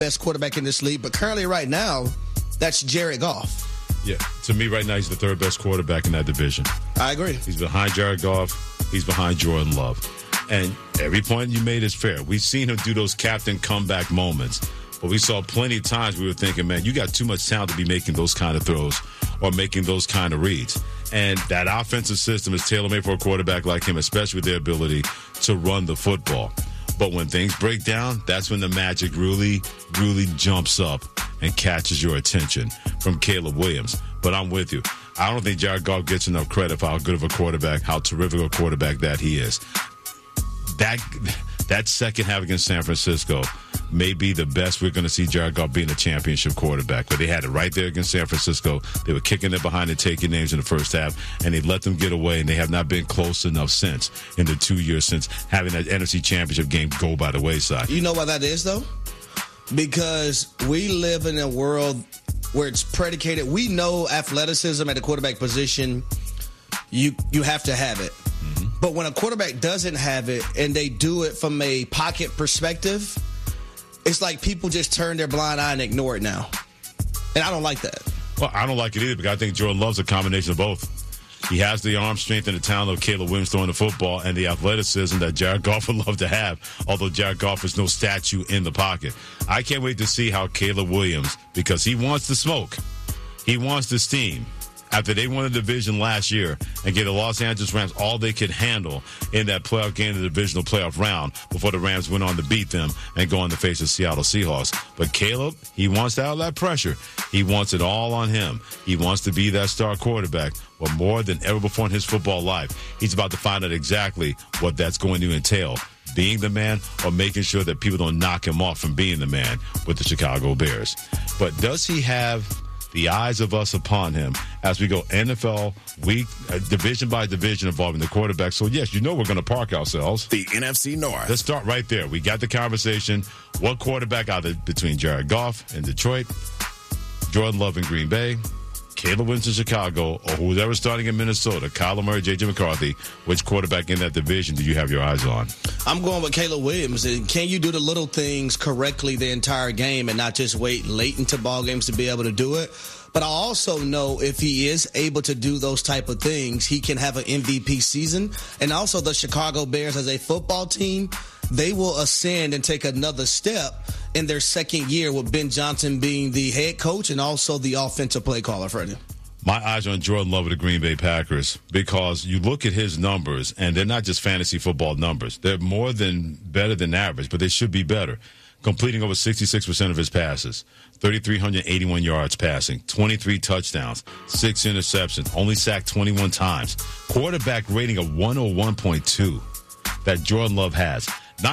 best quarterback in this league, but currently right now, that's Jared Goff. Yeah, to me right now, he's the third best quarterback in that division. I agree. He's behind Jared Goff. He's behind Jordan Love. And every point you made is fair. We've seen him do those captain comeback moments. But we saw plenty of times we were thinking, man, you got too much talent to be making those kind of throws or making those kind of reads. And that offensive system is tailor-made for a quarterback like him, especially with their ability to run the football. But when things break down, that's when the magic really, really jumps up and catches your attention from Caleb Williams. But I'm with you. I don't think Jared Goff gets enough credit for how good of a quarterback, how terrific a quarterback that he is. That second half against San Francisco may be the best we're going to see Jared Goff being a championship quarterback. But they had it right there against San Francisco. They were kicking it behind and taking names in the first half, and they let them get away, and they have not been close enough since in the 2 years since having that NFC championship game go by the wayside. You know why that is, though? Because we live in a world where it's predicated. We know athleticism at the quarterback position, you have to have it. But when a quarterback doesn't have it and they do it from a pocket perspective, it's like people just turn their blind eye and ignore it now. And I don't like that. Well, I don't like it either because I think Jordan Love's a combination of both. He has the arm strength and the talent of Caleb Williams throwing the football and the athleticism that Jared Goff would love to have, although Jared Goff is no statue in the pocket. I can't wait to see how Caleb Williams, because he wants the smoke, he wants the steam, after they won the division last year and gave the Los Angeles Rams all they could handle in that playoff game, the divisional playoff round, before the Rams went on to beat them and go on to face the Seattle Seahawks. But Caleb, he wants to have that pressure. He wants it all on him. He wants to be that star quarterback. But more than ever before in his football life, he's about to find out exactly what that's going to entail. Being the man or making sure that people don't knock him off from being the man with the Chicago Bears. But does he have the eyes of us upon him as we go NFL week, division by division involving the quarterback? So, yes, we're going to park ourselves. The NFC North. Let's start right there. We got the conversation. What quarterback out there between Jared Goff in Detroit, Jordan Love in Green Bay, Caleb Williams in Chicago, or who's ever starting in Minnesota, Kyler Murray, J.J. McCarthy, which quarterback in that division do you have your eyes on? I'm going with Caleb Williams. And can you do the little things correctly the entire game and not just wait late into ball games to be able to do it? But I also know if he is able to do those type of things, he can have an MVP season. And also the Chicago Bears as a football team, they will ascend and take another step in their second year with Ben Johnson being the head coach and also the offensive play caller, Freddie. My eyes are on Jordan Love of the Green Bay Packers because you look at his numbers, and they're not just fantasy football numbers. They're better than average, but they should be better. Completing over 66% of his passes, 3,381 yards passing, 23 touchdowns, 6 interceptions, only sacked 21 times. Quarterback rating of 101.2 that Jordan Love has.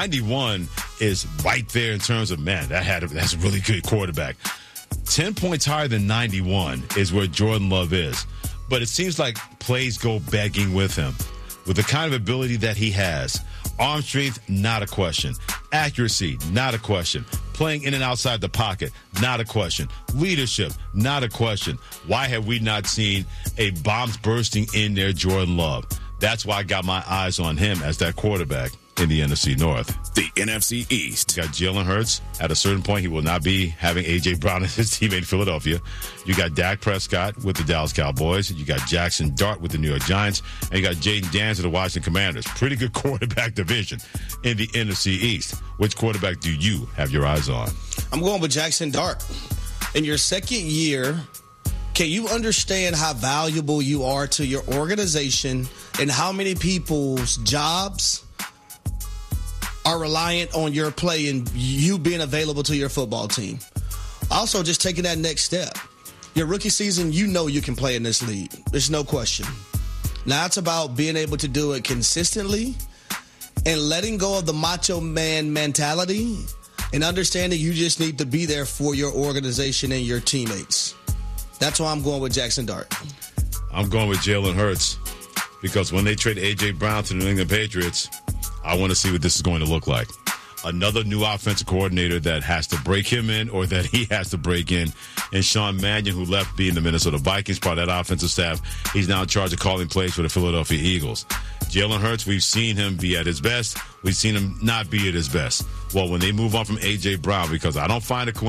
91 is right there in terms of, man, that's a really good quarterback. 10 points higher than 91 is where Jordan Love is. But it seems like plays go begging with him. With the kind of ability that he has, arm strength, not a question. Accuracy, not a question. Playing in and outside the pocket, not a question. Leadership, not a question. Why have we not seen a bombs bursting in there Jordan Love? That's why I got my eyes on him as that quarterback in the NFC North. The NFC East. You got Jalen Hurts. At a certain point, he will not be having A.J. Brown as his teammate in Philadelphia. You got Dak Prescott with the Dallas Cowboys. You got Jackson Dart with the New York Giants. And you got Jaden Daniels with the Washington Commanders. Pretty good quarterback division in the NFC East. Which quarterback do you have your eyes on? I'm going with Jackson Dart. In your second year, can you understand how valuable you are to your organization and how many people's jobs are reliant on your play and you being available to your football team? Also, just taking that next step. Your rookie season, you know you can play in this league. There's no question. Now it's about being able to do it consistently and letting go of the macho man mentality and understanding you just need to be there for your organization and your teammates. That's why I'm going with Jackson Dart. I'm going with Jalen Hurts because when they trade A.J. Brown to the New England Patriots, I want to see what this is going to look like. Another new offensive coordinator that has to break him in or that he has to break in. And Sean Mannion, who left being the Minnesota Vikings, part of that offensive staff, he's now in charge of calling plays for the Philadelphia Eagles. Jalen Hurts, we've seen him be at his best. We've seen him not be at his best. Well, when they move on from A.J. Brown, because I don't find it